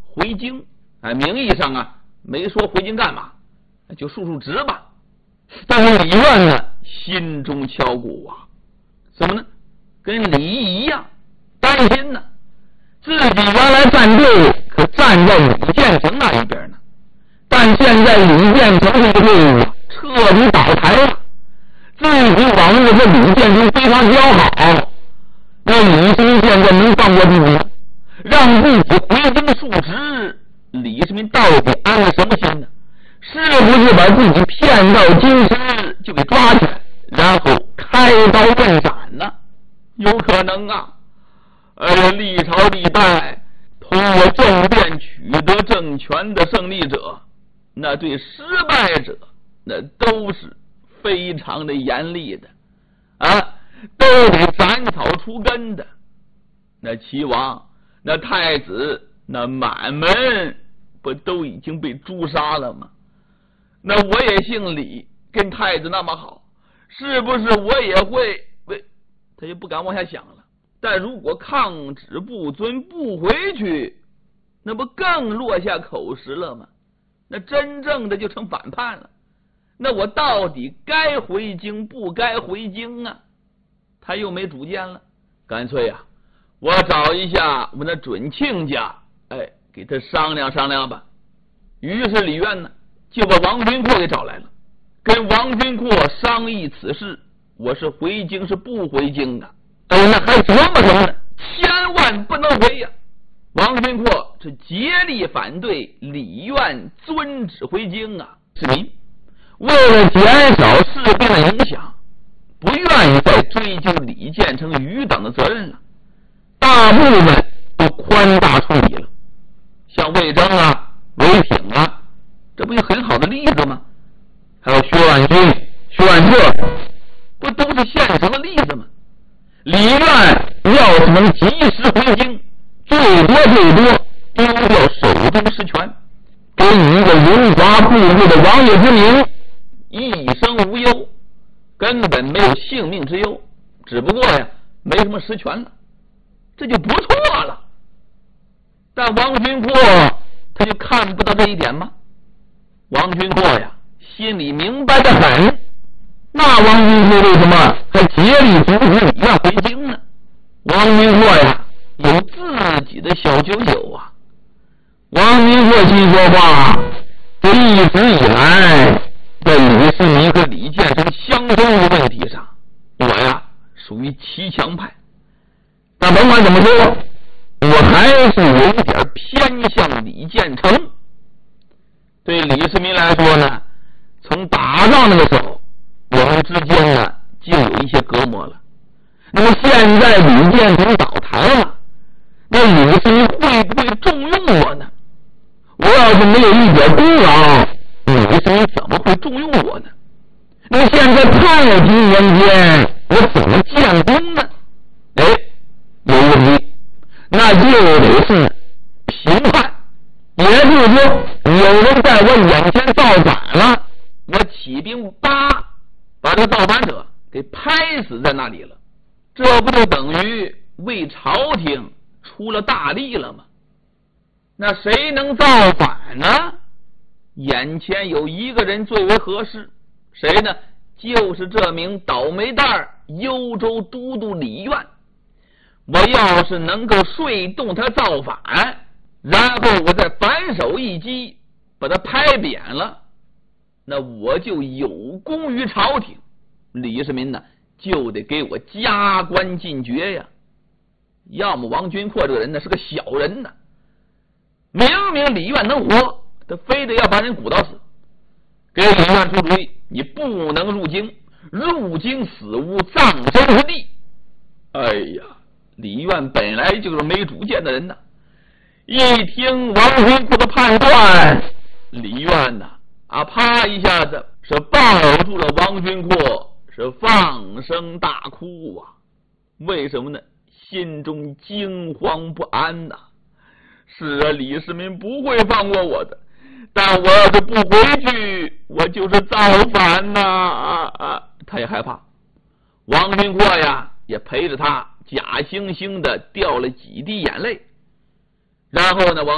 回京。名义上啊没说回京干嘛，就述职吧。但是李渊呢心中敲鼓啊，怎么呢？跟李毅一样担心呢，自己原来站队可站在李建成那一边呢，但现在李建成这个队伍彻底倒台了，自己往日和李建成非常交好，那李世民现在能放过自己，让自己回京述职，李世民到底安了什么心呢？是不是把自己骗到京师就给抓起来，然后开刀问斩呢？有可能啊。历朝历代通过政变取得政权的胜利者，那对失败者那都是非常的严厉的都得斩草除根的。那齐王那太子那满门不都已经被诛杀了吗？那我也姓李，跟太子那么好，是不是我也会？他就不敢往下想了。但如果抗旨不遵不回去，那不更落下口实了吗？那真正的就成反叛了。那我到底该回京不该回京啊？他又没主见了，干脆啊我找一下我那准亲家，给他商量商量吧。于是李渊呢就把王君阔给找来了，跟王君阔商议此事，我是回京是不回京啊？那还琢磨什么呢？千万不能回呀！王君阔是竭力反对李渊遵旨回京啊。市民为了减少事变的影响，不愿意再追究李建成余党的责任了，大部分都宽大处理了。像魏征啊、韦挺啊，这不就很好的例子吗？还有薛万军、薛万特，不都是现成的例子吗？李渊要是能及时回京，最多丢掉手中实权，给你一个荣华富贵的王爷之名，一生无忧，根本没有性命之忧，只不过呀没什么实权了，这就不错了。但王君阔他就看不到这一点吗？王君阔呀心里明白得很，那王君阔为什么还竭力阻止李渊回京呢？王君阔呀有自己的小九九啊。王君阔心说话，这一直以来在李世民和李建成相争的问题上，我呀属于骑墙派，但甭管怎么说，我还是有点偏向李建成。对李世民来说呢，从打仗那个时候，我们之间呢就有一些隔膜了。那么现在李建成倒台了，那李世民会不会重用我呢？我要是没有一点功劳，李世民怎么会重用我呢？那么现在太平年间，我怎么建功呢？有问题，那就得是评判。也就是说，有人在我眼前造反了，我起兵把这造反者给拍死在那里了，这不就等于为朝廷出了大力了吗？那谁能造反呢？眼前有一个人最为合适，谁呢？就是这名倒霉蛋幽州都督李渊。我要是能够说动他造反，然后我再反手一击把他拍扁了，那我就有功于朝廷，李世民呢就得给我加官进爵呀。要么王君阔这个人呢是个小人呢，明明李渊能活，他非得要把人鼓捣死。给李渊出主意，你不能入京，入京死无葬身之地。哎呀，李渊本来就是没主见的人呐，一听王君阔的判断，李渊呐啪一下子是抱住了王君阔，是放声大哭啊。为什么呢？心中惊慌不安呐。是啊，李世民不会放过我的，但我要是不回去，我就是造反呐！他也害怕。王君阔呀，也陪着他假惺惺的掉了几滴眼泪。然后呢，